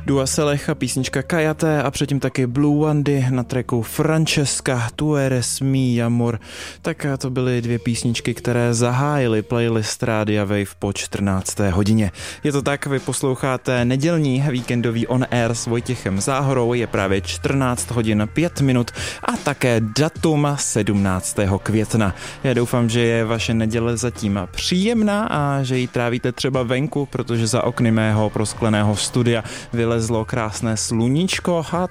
Dua Selech a písnička Kajate a předtím taky Blue Wandy na tracku Francesca, Tu eres mi amor. Tak to byly dvě písničky, které zahájily playlist Rádia Wave po 14. hodině. Je to tak, vy posloucháte nedělní víkendový On Air s Vojtěchem Záhorou, je právě 14 hodin 5 minut a také datum 17. května. Já doufám, že je vaše neděle zatím příjemná a že ji trávíte třeba venku, protože za okny mého proskleného studia vylezlo krásné sluníčko a